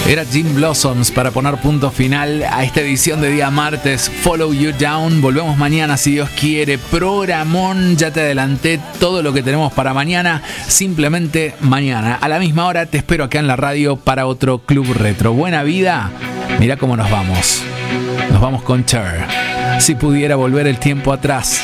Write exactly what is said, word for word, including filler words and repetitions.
Era Jim Blossoms para poner punto final a esta edición de día martes, Follow You Down. Volvemos mañana si Dios quiere. Programón, ya te adelanté todo lo que tenemos para mañana. Simplemente mañana a la misma hora te espero acá en la radio para otro Club Retro. Buena vida. Mirá cómo nos vamos. Nos vamos con Cher. Si pudiera volver el tiempo atrás.